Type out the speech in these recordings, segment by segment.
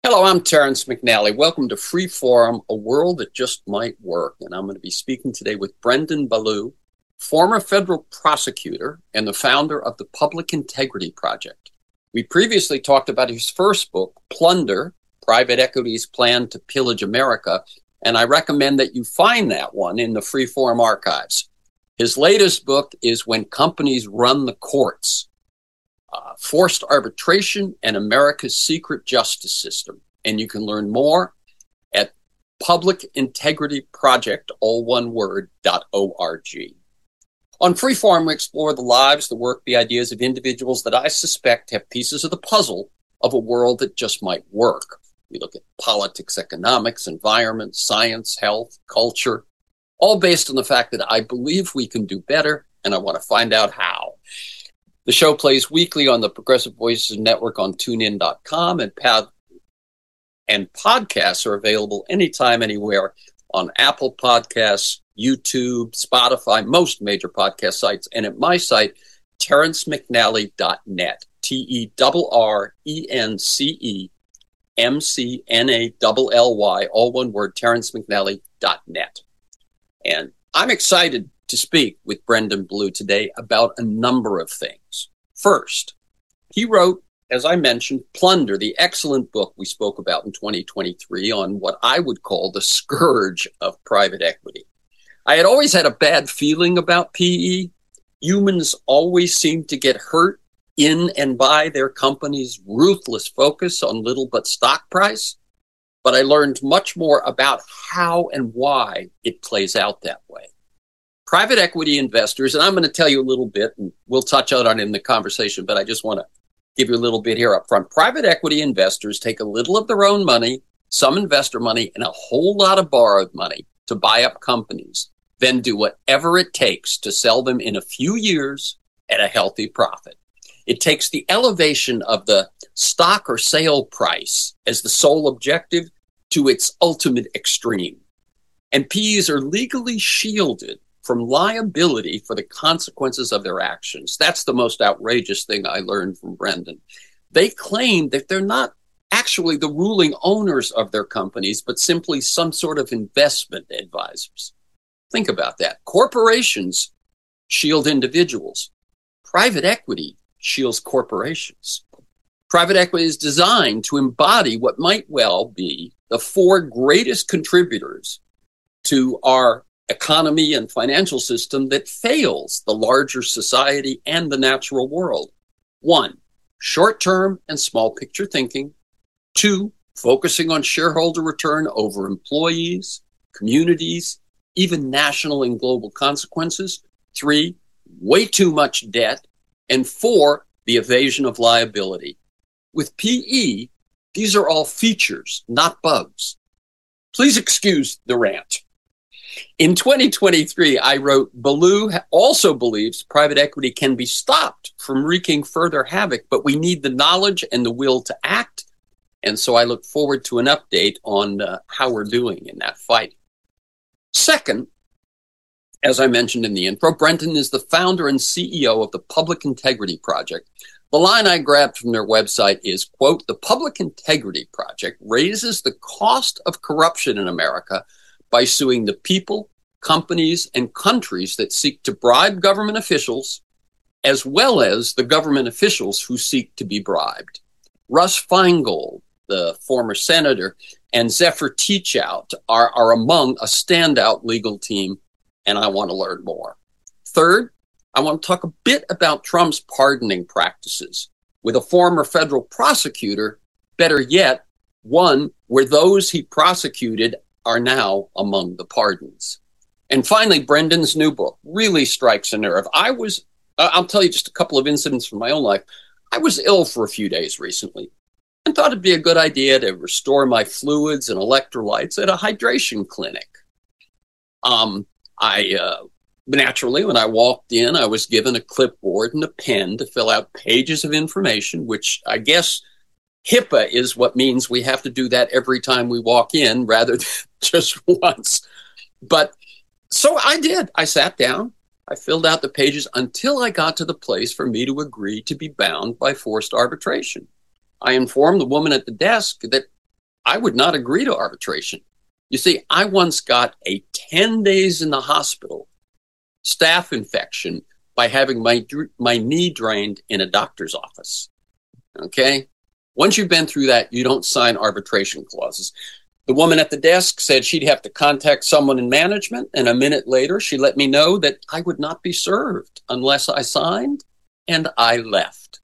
Hello, I'm Terrence McNally. Welcome to Freeform, a world that just might work. And I'm going to be speaking today with Brendan Ballou, former federal prosecutor and the founder of the Public Integrity Project. We previously talked about his first book, Plunder, Private Equity's Plan to Pillage America, and I recommend that you find that one in the Freeform archives. His latest book is When Companies Run the Courts, Forced Arbitration and America's Secret Justice System. And you can learn more at publicintegrityproject, all one word, .org. On Freeform, we explore the lives, the work, the ideas of individuals that I suspect have pieces of the puzzle of a world that just might work. We look at politics, economics, environment, science, health, culture, all based on the fact that I believe we can do better, and I want to find out how. The show plays weekly on the Progressive Voices Network on TuneIn.com, and podcasts are available anytime, anywhere on Apple Podcasts, YouTube, Spotify, most major podcast sites, and at my site, terrencemcnally.net, TerrenceMcNally, all one word, terrencemcnally.net. And I'm excited to speak with Brendan Ballou today about a number of things. First, he wrote, as I mentioned, Plunder, the excellent book we spoke about in 2023 on what I would call the scourge of private equity. I had always had a bad feeling about PE. Humans always seem to get hurt in and by their company's ruthless focus on little but stock price. But I learned much more about how and why it plays out that way. Private equity investors, and I'm going to tell you a little bit, and we'll touch on it in the conversation, but I just want to give you a little bit here up front. Private equity investors take a little of their own money, some investor money, and a whole lot of borrowed money to buy up companies, then do whatever it takes to sell them in a few years at a healthy profit. It takes the elevation of the stock or sale price as the sole objective to its ultimate extreme. And PEs are legally shielded from liability for the consequences of their actions. That's the most outrageous thing I learned from Brendan. They claim that they're not actually the ruling owners of their companies, but simply some sort of investment advisors. Think about that. Corporations shield individuals. Private equity shields corporations. Private equity is designed to embody what might well be the four greatest contributors to our economy and financial system that fails the larger society and the natural world. 1, short-term and small picture thinking. 2, focusing on shareholder return over employees, communities, even national and global consequences. 3, way too much debt. And 4, the evasion of liability. With PE, these are all features, not bugs. Please excuse the rant. In 2023, I wrote, Ballou also believes private equity can be stopped from wreaking further havoc, but we need the knowledge and the will to act. And so I look forward to an update on how we're doing in that fight. Second, as I mentioned in the intro, Brendan is the founder and CEO of the Public Integrity Project. The line I grabbed from their website is, quote, the Public Integrity Project raises the cost of corruption in America by suing the people, companies, and countries that seek to bribe government officials, as well as the government officials who seek to be bribed. Russ Feingold, the former senator, and Zephyr Teachout are among a standout legal team, and I want to learn more. Third, I want to talk a bit about Trump's pardoning practices with a former federal prosecutor, better yet, one where those he prosecuted are now among the pardons. And finally, Brendan's new book really strikes a nerve. I'll tell you just a couple of incidents from my own life. I was ill for a few days recently and thought it'd be a good idea to restore my fluids and electrolytes at a hydration clinic. Naturally, when I walked in, I was given a clipboard and a pen to fill out pages of information, which I guess HIPAA is what means we have to do that every time we walk in rather than just once. But so I did. I sat down. I filled out the pages until I got to the place for me to agree to be bound by forced arbitration. I informed the woman at the desk that I would not agree to arbitration. You see, I once got a 10 days in the hospital staph infection by having my knee drained in a doctor's office. Okay? Once you've been through that, you don't sign arbitration clauses. The woman at the desk said she'd have to contact someone in management, and a minute later, she let me know that I would not be served unless I signed, and I left.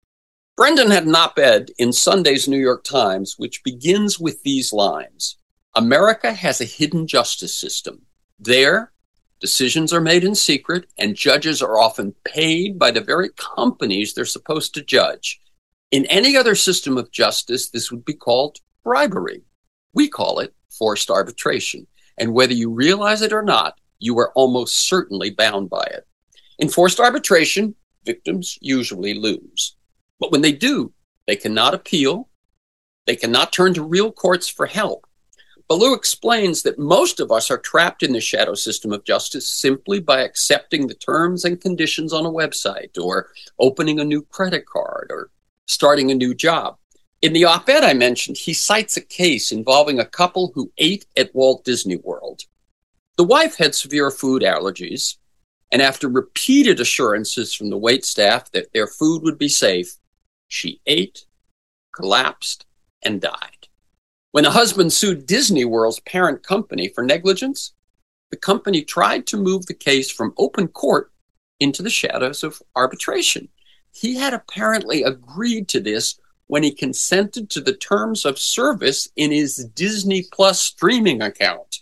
Brendan had an op-ed in Sunday's New York Times, which begins with these lines. America has a hidden justice system. There, decisions are made in secret, and judges are often paid by the very companies they're supposed to judge. In any other system of justice, this would be called bribery. We call it forced arbitration. And whether you realize it or not, you are almost certainly bound by it. In forced arbitration, victims usually lose. But when they do, they cannot appeal. They cannot turn to real courts for help. Ballou explains that most of us are trapped in the shadow system of justice simply by accepting the terms and conditions on a website, or opening a new credit card, or starting a new job. In the op-ed I mentioned, he cites a case involving a couple who ate at Walt Disney World. The wife had severe food allergies, and after repeated assurances from the waitstaff that their food would be safe, she ate, collapsed, and died. When the husband sued Disney World's parent company for negligence, the company tried to move the case from open court into the shadows of arbitration. He had apparently agreed to this when he consented to the terms of service in his Disney Plus streaming account.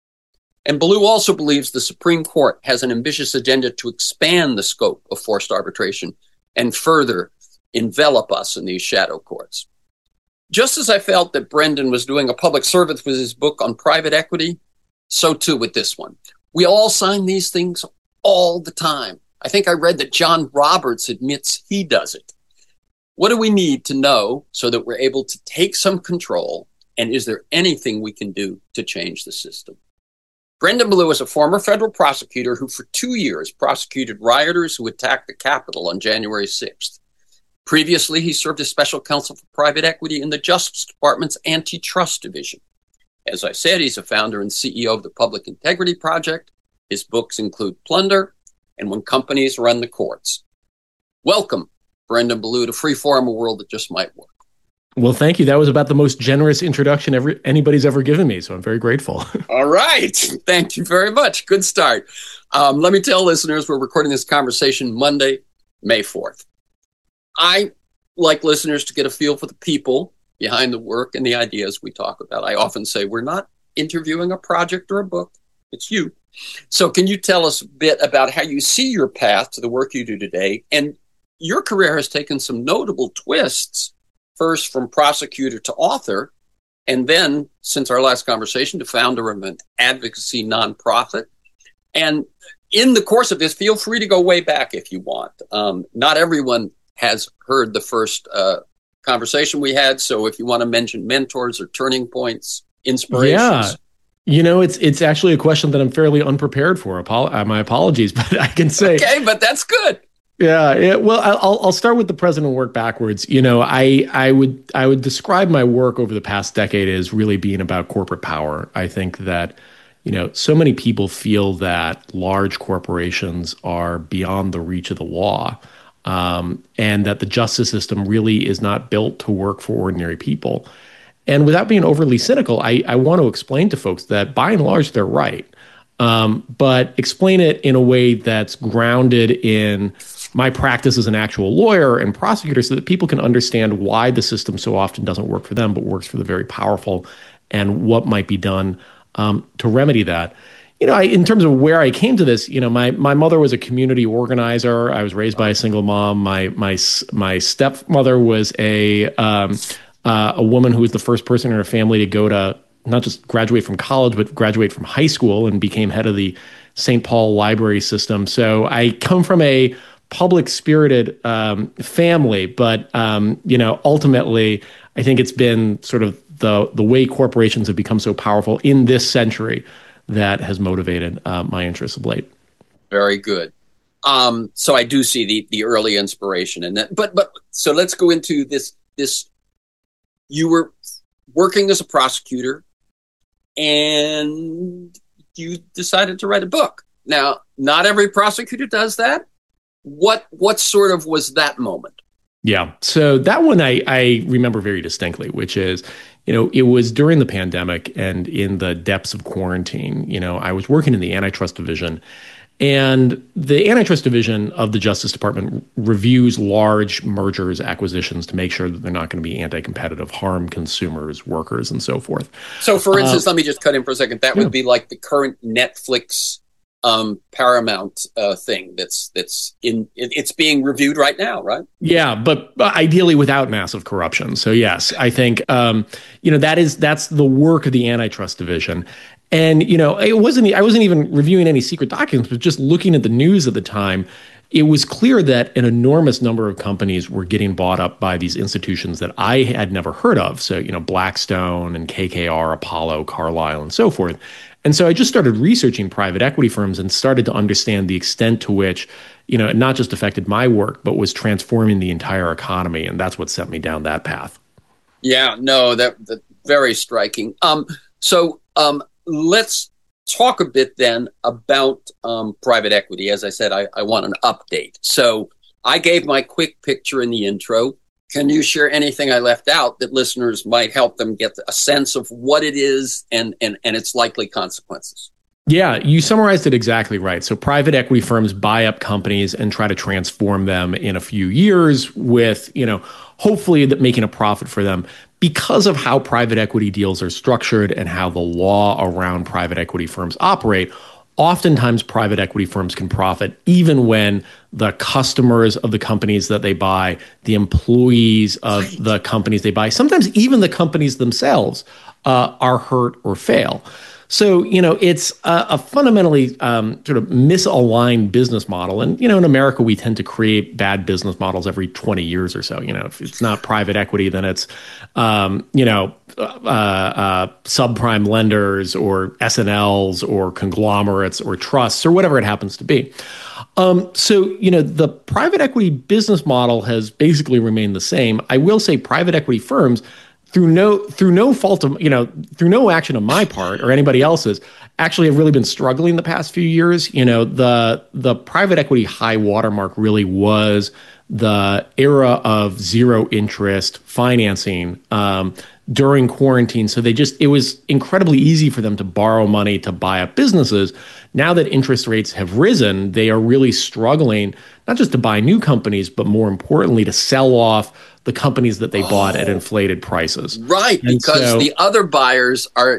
And Ballou also believes the Supreme Court has an ambitious agenda to expand the scope of forced arbitration and further envelop us in these shadow courts. Just as I felt that Brendan was doing a public service with his book on private equity, so too with this one. We all sign these things all the time. I think I read that John Roberts admits he does it. What do we need to know so that we're able to take some control? And is there anything we can do to change the system? Brendan Ballou is a former federal prosecutor who for 2 years prosecuted rioters who attacked the Capitol on January 6th. Previously, he served as special counsel for private equity in the Justice Department's Antitrust Division. As I said, he's a founder and CEO of the Public Integrity Project. His books include Plunder and When Companies Run the Courts. Welcome, Brendan Ballou, to Freeform, a world that just might work. Well, thank you. That was about the most generous introduction anybody's ever given me, so I'm very grateful. All right. Thank you very much. Good start. Let me tell listeners we're recording this conversation Monday, May 4th. I like listeners to get a feel for the people behind the work and the ideas we talk about. I often say we're not interviewing a project or a book. It's you. So can you tell us a bit about how you see your path to the work you do today? And your career has taken some notable twists, first from prosecutor to author, and then, since our last conversation, to founder of an advocacy nonprofit. And in the course of this, feel free to go way back if you want. Not everyone has heard the first conversation we had, so if you want to mention mentors or turning points, inspirations. Yeah. You know, it's actually a question that I'm fairly unprepared for. My apologies, but I can say... Okay, but that's good. Yeah. Well, I'll start with the present and work backwards. You know, I would describe my work over the past decade as really being about corporate power. I think that, you know, so many people feel that large corporations are beyond the reach of the law, and that the justice system really is not built to work for ordinary people. And without being overly cynical, I want to explain to folks that by and large, they're right. But explain it in a way that's grounded in my practice as an actual lawyer and prosecutor so that people can understand why the system so often doesn't work for them, but works for the very powerful, and what might be done to remedy that. You know, in terms of where I came to this, you know, my mother was a community organizer. I was raised by a single mom. My stepmother was a woman who was the first person in her family to go to not just graduate from college, but graduate from high school, and became head of the St. Paul library system. So I come from a public-spirited family, but you know, ultimately, I think it's been sort of the way corporations have become so powerful in this century that has motivated my interest of late. Very good. So I do see the early inspiration in that. But so let's go into this. You were working as a prosecutor, and you decided to write a book. Now, not every prosecutor does that. What sort of was that moment? Yeah. So that one I remember very distinctly, which is, it was during the pandemic and in the depths of quarantine. I was working in the antitrust division, and the antitrust division of the Justice Department reviews large mergers, acquisitions to make sure that they're not going to be anti-competitive, harm consumers, workers, and so forth. So, for instance, let me just cut in for a second. That would be like the current Netflix Paramount thing it's being reviewed right now, right? Yeah, but ideally without massive corruption. So yes, I think that's the work of the antitrust division. And I wasn't even reviewing any secret documents, but just looking at the news at the time, it was clear that an enormous number of companies were getting bought up by these institutions that I had never heard of. So, Blackstone and KKR, Apollo, Carlyle, and so forth. And so I just started researching private equity firms and started to understand the extent to which, it not just affected my work, but was transforming the entire economy. And that's what sent me down that path. Yeah, no, that's very striking. So let's talk a bit then about private equity. As I said, I want an update. So I gave my quick picture in the intro. Can you share anything I left out that listeners might help them get a sense of what it is and its likely consequences? Yeah, you summarized it exactly right. So private equity firms buy up companies and try to transform them in a few years with, hopefully that making a profit for them. Because of how private equity deals are structured and how the law around private equity firms operate, oftentimes private equity firms can profit even when the customers of the companies that they buy, the employees of the companies they buy, sometimes even the companies themselves are hurt or fail. So, it's a fundamentally sort of misaligned business model. And, in America, we tend to create bad business models every 20 years or so. If it's not private equity, then it's, subprime lenders or S&Ls or conglomerates or trusts or whatever it happens to be. So, the private equity business model has basically remained the same. I will say private equity firms, through no fault of, through no action on my part or anybody else's, actually have really been struggling the past few years. The private equity high watermark really was the era of zero interest financing during quarantine. So it was incredibly easy for them to borrow money to buy up businesses. Now that interest rates have risen, they are really struggling, not just to buy new companies, but more importantly, to sell off the companies that they bought at inflated prices. Right, And because the other buyers are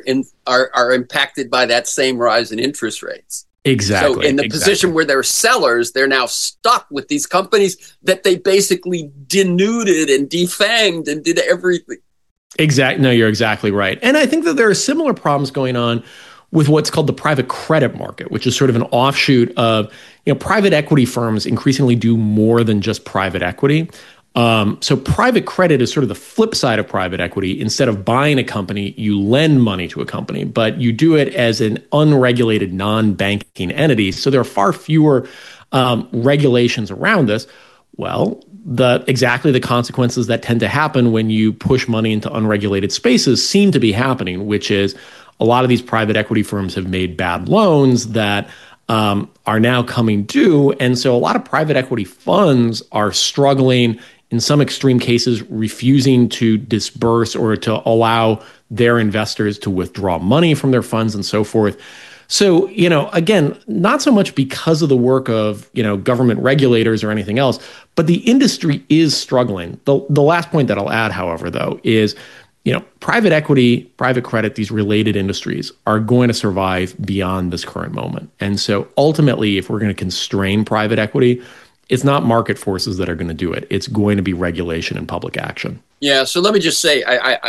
impacted by that same rise in interest rates. Exactly. So in the position where they're sellers, they're now stuck with these companies that they basically denuded and defanged and did everything. Exactly. No, you're exactly right. And I think that there are similar problems going on with what's called the private credit market, which is sort of an offshoot of, private equity firms increasingly do more than just private equity. So private credit is sort of the flip side of private equity. Instead of buying a company, you lend money to a company, but you do it as an unregulated, non-banking entity. So there are far fewer regulations around this. Well, exactly the consequences that tend to happen when you push money into unregulated spaces seem to be happening, which is a lot of these private equity firms have made bad loans that are now coming due. And so a lot of private equity funds are struggling, in some extreme cases, refusing to disburse or to allow their investors to withdraw money from their funds and so forth. So, again, not so much because of the work of, government regulators or anything else, but the industry is struggling. The last point that I'll add, however, though, is, private equity, private credit, these related industries are going to survive beyond this current moment. And so ultimately, if we're going to constrain private equity, it's not market forces that are going to do it. It's going to be regulation and public action. Yeah. So let me just say,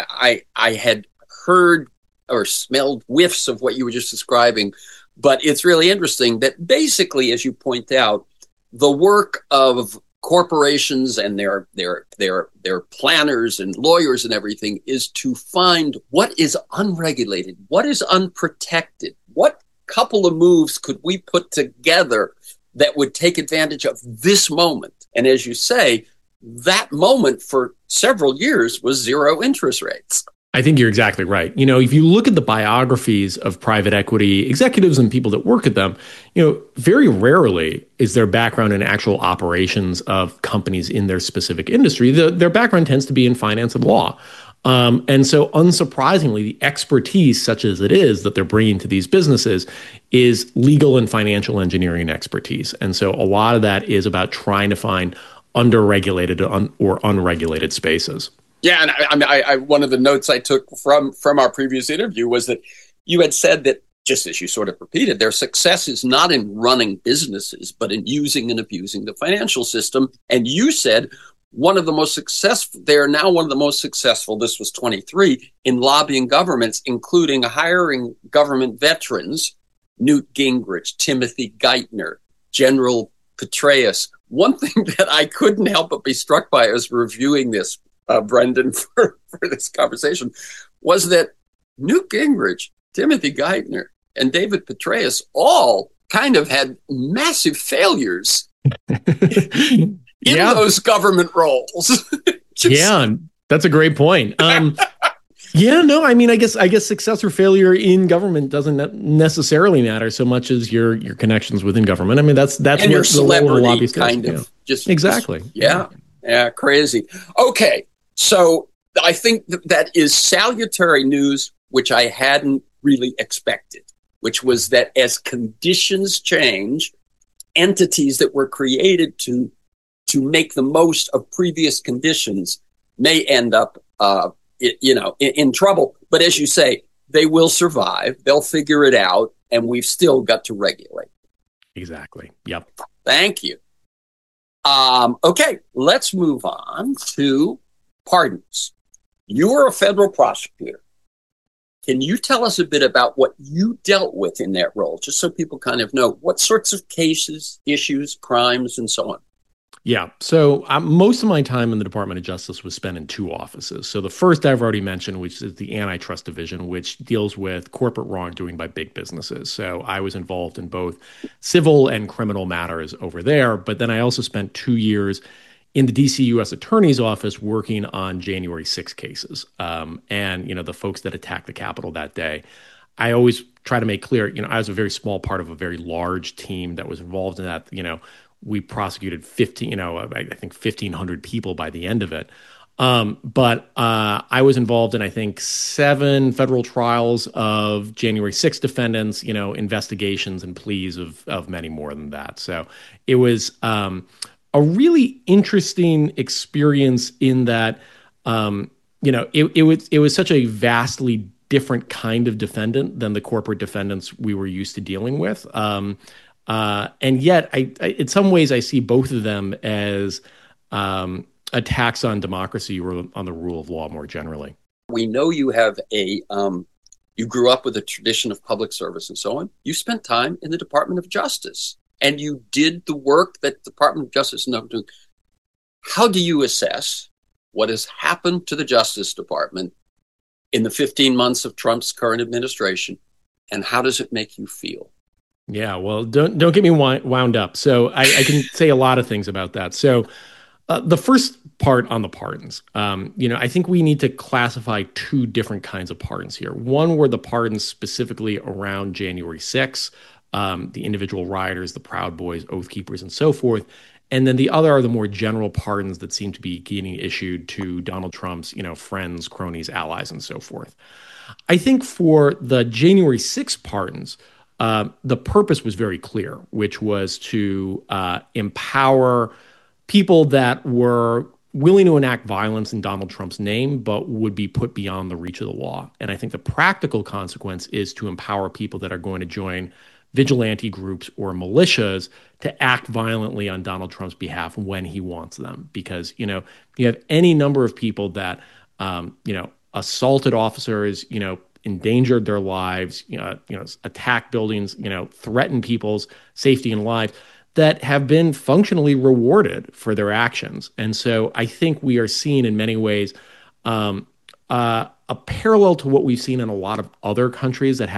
I had heard or smelled whiffs of what you were just describing, but it's really interesting that basically, as you point out, the work of corporations and their planners and lawyers and everything is to find what is unregulated, what is unprotected, what couple of moves could we put together that would take advantage of this moment. And as you say, that moment for several years was zero interest rates. I think you're exactly right. If you look at the biographies of private equity executives and people that work at them, very rarely is their background in actual operations of companies in their specific industry. Their background tends to be in finance and law. And so, unsurprisingly, the expertise, such as it is, that they're bringing to these businesses is legal and financial engineering expertise. And so, a lot of that is about trying to find underregulated or unregulated spaces. Yeah, and I one of the notes I took from our previous interview was that you had said that, just as you sort of repeated, their success is not in running businesses, but in using and abusing the financial system. And you said they are now one of the most successful, this was 23, in lobbying governments, including hiring government veterans, Newt Gingrich, Timothy Geithner, General Petraeus. One thing that I couldn't help but be struck by as reviewing this, Brendan, for this conversation, was that Newt Gingrich, Timothy Geithner, and David Petraeus all kind of had massive failures in those government roles. Yeah, that's a great point. I guess success or failure in government doesn't necessarily matter so much as your connections within government. I mean, that's and your celebrity kind of just exactly. Yeah, crazy. Okay. So I think that is salutary news, which I hadn't really expected, which was that as conditions change, entities that were created to make the most of previous conditions may end up, in trouble. But as you say, they will survive. They'll figure it out, and we've still got to regulate. Exactly. Yep. Thank you. Okay, let's move on to pardons. You were a federal prosecutor. Can you tell us a bit about what you dealt with in that role, just so people kind of know what sorts of cases, issues, crimes, and so on? Yeah. So most of my time in the Department of Justice was spent in two offices. So the first I've already mentioned, which is the Antitrust Division, which deals with corporate wrongdoing by big businesses. So I was involved in both civil and criminal matters over there. But then I also spent 2 years in the DC U.S. Attorney's Office working on January 6 cases. And the folks that attacked the Capitol that day. I always try to make clear, I was a very small part of a very large team that was involved in that. We prosecuted 1,500 people by the end of it. But I was involved in, I think, 7 federal trials of January 6 defendants, investigations and pleas of many more than that. So it was a really interesting experience in that, it was such a vastly different kind of defendant than the corporate defendants we were used to dealing with. And yet, I in some ways, I see both of them as attacks on democracy or on the rule of law more generally. We know you have you grew up with a tradition of public service and so on. You spent time in the Department of Justice, and you did the work that the Department of Justice is now doing. How do you assess what has happened to the Justice Department in the 15 months of Trump's current administration, and how does it make you feel? Yeah, well, don't get me wound up. So I can say a lot of things about that. So the first part on the pardons, I think we need to classify 2 different kinds of pardons here. One were the pardons specifically around January 6, the individual rioters, the Proud Boys, Oath Keepers, and so forth. And then the other are the more general pardons that seem to be getting issued to Donald Trump's, friends, cronies, allies, and so forth. I think for the January 6 pardons, the purpose was very clear, which was to empower people that were willing to enact violence in Donald Trump's name, but would be put beyond the reach of the law. And I think the practical consequence is to empower people that are going to join vigilante groups or militias to act violently on Donald Trump's behalf when he wants them. Because, you have any number of people that, assaulted officers, endangered their lives, attacked buildings, threatened people's safety and lives that have been functionally rewarded for their actions. And so I think we are seeing in many ways a parallel to what we've seen in a lot of other countries that have